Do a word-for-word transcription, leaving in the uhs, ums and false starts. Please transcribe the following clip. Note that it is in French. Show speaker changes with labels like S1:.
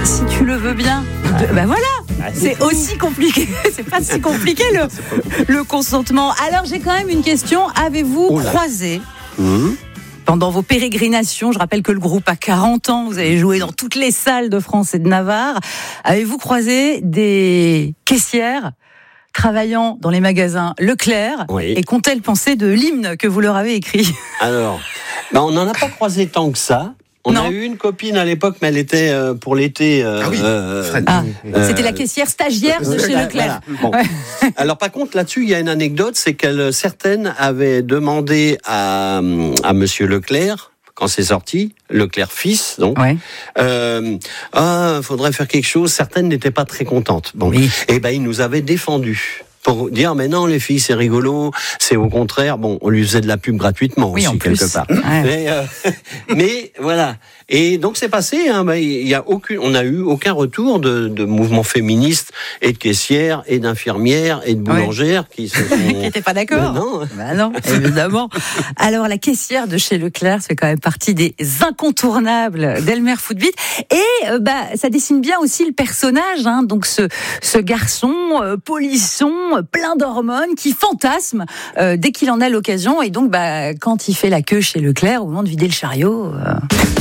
S1: si tu le veux bien. De, ben voilà,
S2: Ah,
S1: c'est
S2: c'est
S1: aussi compliqué. C'est pas si compliqué le, le consentement. Alors j'ai quand même une question. Avez-vous
S2: Oula.
S1: croisé
S2: Mmh.
S1: pendant vos pérégrinations, je rappelle que le groupe a quarante ans, vous avez joué dans toutes les salles de France et de Navarre, avez-vous croisé des caissières travaillant dans les magasins Leclerc,
S2: Oui.
S1: et qu'ont-elles pensé de l'hymne que vous leur avez écrit?
S2: Alors, ben, on n'en a pas croisé tant que ça. On
S1: Non.
S2: a eu une copine à l'époque, mais elle était euh, pour l'été. Euh,
S3: Ah oui,
S2: euh,
S3: Fred.
S1: Ah,
S2: euh,
S1: c'était la caissière stagiaire de chez
S2: Voilà,
S1: Leclerc.
S2: voilà. Bon.
S1: Ouais.
S2: Alors par contre, là-dessus, il y a une anecdote, c'est qu'elle certaines avaient demandé à, à Monsieur Leclerc, quand c'est sorti, Leclerc fils, donc,
S1: Ouais.
S2: euh, ah, faudrait faire quelque chose. Certaines n'étaient pas très contentes. Bon,
S1: Oui.
S2: et ben il nous avait défendus. Pour dire, mais non, les filles, c'est rigolo, c'est au contraire, bon, on lui faisait de la pub gratuitement
S1: Oui,
S2: aussi,
S1: en plus.
S2: quelque part.
S1: Ouais.
S2: Mais, euh, mais voilà. Et donc, c'est passé, hein, bah, il y a aucune, on n'a eu aucun retour de, de mouvements féministes et de caissières et d'infirmières et de boulangères qui se sont...
S1: Qui n'étaient pas d'accord.
S2: Mais non.
S1: Bah non, évidemment. Alors, la caissière de chez Leclerc, c'est quand même partie des incontournables d'Elmer Footbeat. Et euh, bah, ça dessine bien aussi le personnage, hein, donc ce, ce garçon euh, polisson, euh, plein d'hormones, qui fantasme euh, dès qu'il en a l'occasion. Et donc, bah, quand il fait la queue chez Leclerc, au moment de vider le chariot... euh